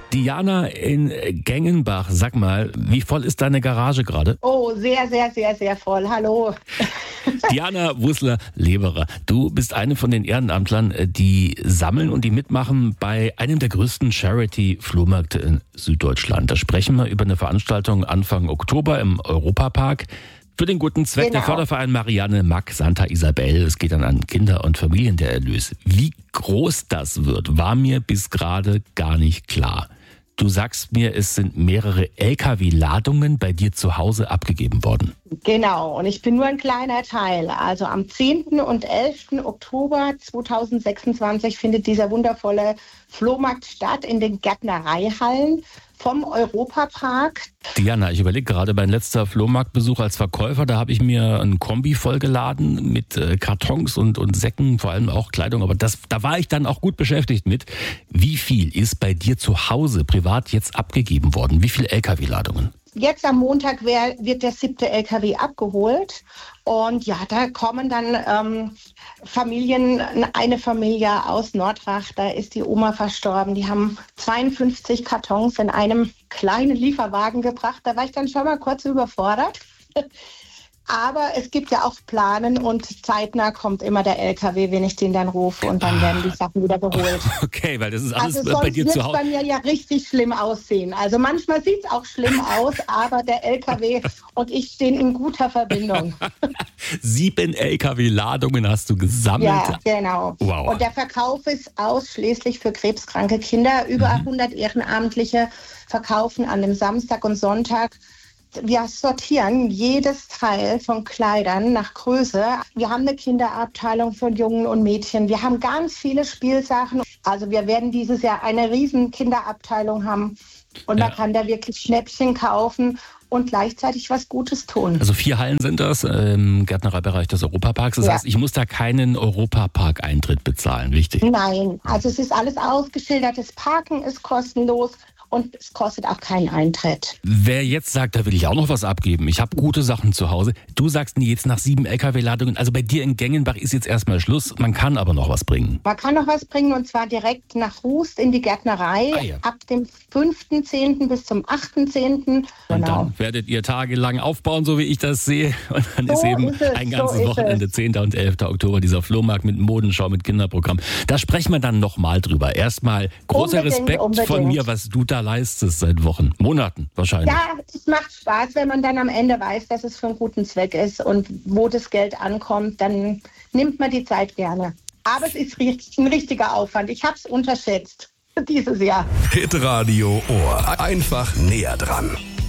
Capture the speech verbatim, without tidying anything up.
Diana in Gengenbach, sag mal, wie voll ist deine Garage gerade? Oh, sehr, sehr, sehr, sehr voll. Hallo. Diana Wussler-Leberer, du bist eine von den Ehrenamtlern, die sammeln und die mitmachen bei einem der größten Charity-Flohmärkte in Süddeutschland. Da sprechen wir über eine Veranstaltung Anfang Oktober im Europapark. Für den guten Zweck Genau. Der Förderverein Marianne Mack Santa Isabel. Es geht dann an Kinder und Familien der Erlös. Wie groß das wird, war mir bis gerade gar nicht klar. Du sagst mir, es sind mehrere L K W-Ladungen bei dir zu Hause abgegeben worden. Genau, und ich bin nur ein kleiner Teil. Also am zehnten und elften Oktober zweitausendsechsundzwanzig findet dieser wundervolle Flohmarkt statt in den Gärtnereihallen vom Europapark. Diana, ich überlege gerade, mein letzter Flohmarktbesuch als Verkäufer, da habe ich mir ein Kombi vollgeladen mit äh, Kartons und, und Säcken, vor allem auch Kleidung. Aber das, da war ich dann auch gut beschäftigt mit. Wie viel ist bei dir zu Hause privat jetzt abgegeben worden? Wie viele L K W-Ladungen? Jetzt am Montag wär, wird der siebte L K W abgeholt. Und ja, da kommen dann ähm, Familien, eine Familie aus Nordrach, da ist die Oma verstorben. Die haben zweiundfünfzig Kartons in einem kleinen Lieferwagen gebracht. Da war ich dann schon mal kurz überfordert. Aber es gibt ja auch Planen und zeitnah kommt immer der L K W, wenn ich den dann rufe und dann werden die Sachen wieder geholt. Okay, weil das ist alles also bei dir zu Hause. Bei mir ja richtig schlimm aussehen. Also manchmal sieht es auch schlimm aus, aber der L K W und ich stehen in guter Verbindung. Sieben L K W-Ladungen hast du gesammelt. Ja, genau. Wow. Und der Verkauf ist ausschließlich für krebskranke Kinder. Über Mhm. hundert Ehrenamtliche verkaufen an dem Samstag und Sonntag. Wir sortieren jedes Teil von Kleidern nach Größe. Wir haben eine Kinderabteilung für Jungen und Mädchen. Wir haben ganz viele Spielsachen. Also wir werden dieses Jahr eine riesen Kinderabteilung haben. Und man Ja. kann da wirklich Schnäppchen kaufen und gleichzeitig was Gutes tun. Also vier Hallen sind das im Gärtnereibereich des Europaparks. Das Ja. heißt, ich muss da keinen Europapark-Eintritt bezahlen, richtig? Nein, also es ist alles ausgeschildert. Das Parken ist kostenlos. Und es kostet auch keinen Eintritt. Wer jetzt sagt, da will ich auch noch was abgeben, ich habe gute Sachen zu Hause. Du sagst nie jetzt nach sieben L K W-Ladungen, also bei dir in Gengenbach ist jetzt erstmal Schluss, man kann aber noch was bringen. Man kann noch was bringen und zwar direkt nach Rust in die Gärtnerei Ah, ja. ab dem fünften zehnten bis zum achten zehnten Und Genau. dann werdet ihr tagelang aufbauen, so wie ich das sehe. Und dann So ist eben ist es, ein so ganzes ist Wochenende, es. zehnten und elften Oktober, dieser Flohmarkt mit Modenschau, mit Kinderprogramm. Da sprechen wir dann nochmal drüber. Erstmal großer Unbedingt, Respekt unbedingt. von mir, was du da leistest seit Wochen, Monaten wahrscheinlich. Ja, es macht Spaß, wenn man dann am Ende weiß, dass es für einen guten Zweck ist und wo das Geld ankommt, dann nimmt man die Zeit gerne. Aber es ist richtig- ein richtiger Aufwand. Ich habe es unterschätzt dieses Jahr. Hitradio Ohr. Einfach näher dran.